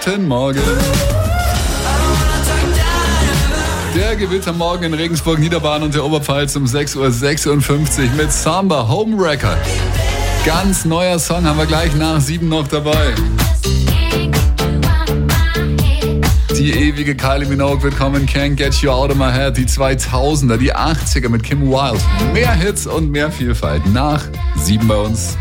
Guten Morgen. Der Gewittermorgen in Regensburg, Niederbayern und der Oberpfalz um 6.56 Uhr mit Samba Home Record. Ganz neuer Song haben wir gleich nach 7 noch dabei. Die ewige Kylie Minogue wird kommen, Can't Get You Out of My Head, die 2000er, die 80er mit Kim Wilde. Mehr Hits und mehr Vielfalt nach 7 bei uns.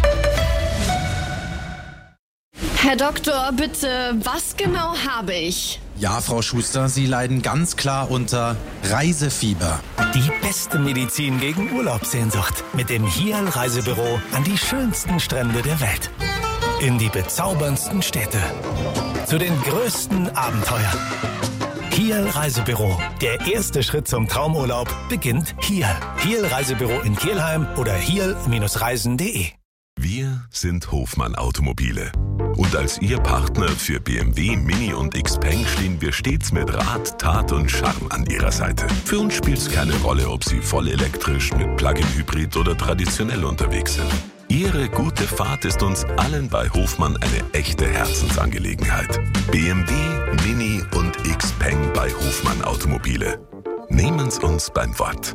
Herr Doktor, bitte, was genau habe ich? Ja, Frau Schuster, Sie leiden ganz klar unter Reisefieber. Die beste Medizin gegen Urlaubssehnsucht mit dem HIAL Reisebüro an die schönsten Strände der Welt. In die bezauberndsten Städte. Zu den größten Abenteuern. HIAL Reisebüro. Der erste Schritt zum Traumurlaub beginnt hier. HIAL Reisebüro in Kelheim oder hial-reisen.de. Wir sind Hofmann Automobile. Und als Ihr Partner für BMW, Mini und Xpeng stehen wir stets mit Rat, Tat und Charme an Ihrer Seite. Für uns spielt es keine Rolle, ob Sie voll elektrisch, mit Plug-in-Hybrid oder traditionell unterwegs sind. Ihre gute Fahrt ist uns allen bei Hofmann eine echte Herzensangelegenheit. BMW, Mini und Xpeng bei Hofmann Automobile. Nehmen's uns beim Wort.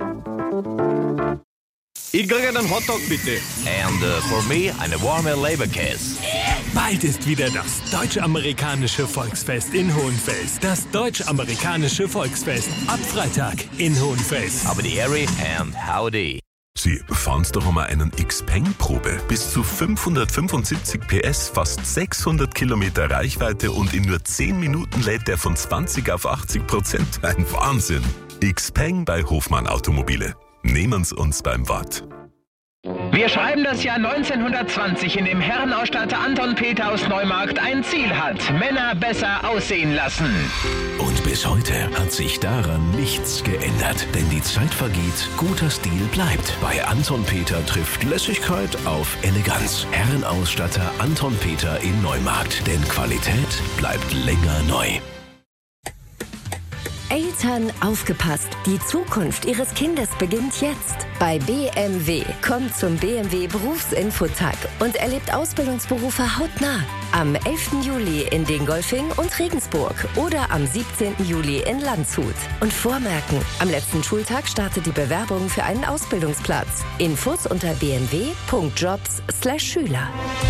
Ich kriege einen Hotdog, bitte. And for me, eine warme Leberkäse. Bald ist wieder das deutsch-amerikanische Volksfest in Hohenfels. Das deutsch-amerikanische Volksfest. Ab Freitag in Hohenfels. Aber die Ehre and howdy. Sie fahren's doch einmal einen Xpeng-Probe. Bis zu 575 PS, fast 600 Kilometer Reichweite und in nur 10 Minuten lädt der von 20 auf 80%. Ein Wahnsinn. Xpeng bei Hofmann Automobile. Nehmen's uns beim Wort. Wir schreiben das Jahr 1920, in dem Herrenausstatter Anton Peter aus Neumarkt ein Ziel hat: Männer besser aussehen lassen. Und bis heute hat sich daran nichts geändert. Denn die Zeit vergeht, guter Stil bleibt. Bei Anton Peter trifft Lässigkeit auf Eleganz. Herrenausstatter Anton Peter in Neumarkt. Denn Qualität bleibt länger neu. Eltern, aufgepasst! Die Zukunft Ihres Kindes beginnt jetzt. Bei BMW. Kommt zum BMW Berufsinfotag und erlebt Ausbildungsberufe hautnah. Am 11. Juli in Dingolfing und Regensburg oder am 17. Juli in Landshut. Und vormerken, am letzten Schultag startet die Bewerbung für einen Ausbildungsplatz. Infos unter bmw.jobs/Schüler.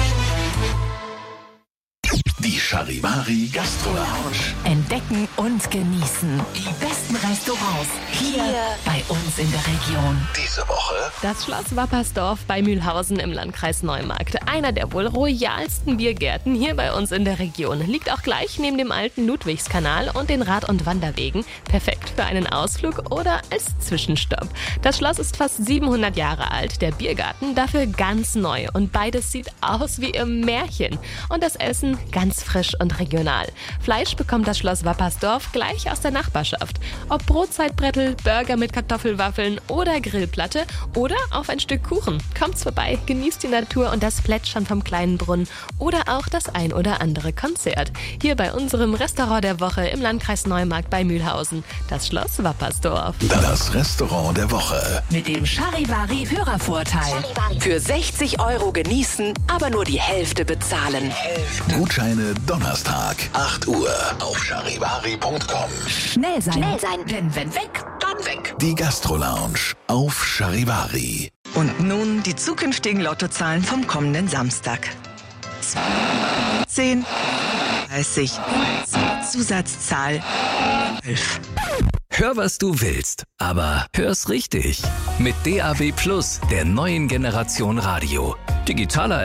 Die Charivari Gastro Lounge. Entdecken und genießen die besten Restaurants hier bei uns in der Region. Diese Woche Das Schloss Wappersdorf bei Mühlhausen im Landkreis Neumarkt. Einer der wohl royalsten Biergärten hier bei uns in der Region. Liegt auch gleich neben dem alten Ludwigskanal und den Rad- und Wanderwegen. Perfekt für einen Ausflug oder als Zwischenstopp. Das Schloss ist fast 700 Jahre alt, der Biergarten dafür ganz neu. Und beides sieht aus wie im Märchen. Und das Essen ganz frisch und regional. Fleisch bekommt das Schloss Wappersdorf gleich aus der Nachbarschaft. Ob Brotzeitbrettel, Burger mit Kartoffelwaffeln oder Grillplatte oder auf ein Stück Kuchen. Kommt's vorbei, genießt die Natur und das Plätschern vom kleinen Brunnen oder auch das ein oder andere Konzert. Hier bei unserem Restaurant der Woche im Landkreis Neumarkt bei Mühlhausen. Das Schloss Wappersdorf. Das Restaurant der Woche. Mit dem Charivari Hörervorteil. Für 60 € genießen, aber nur die Hälfte bezahlen. Gutscheine Donnerstag, 8 Uhr auf charivari.com. Schnell sein, denn wenn weg, dann weg. Die Gastro Lounge auf Charivari. Und nun die zukünftigen Lottozahlen vom kommenden Samstag. 10, 30, Zusatzzahl 11. Hör, was du willst, aber hör's richtig. Mit DAB+, der neuen Generation Radio. Digitaler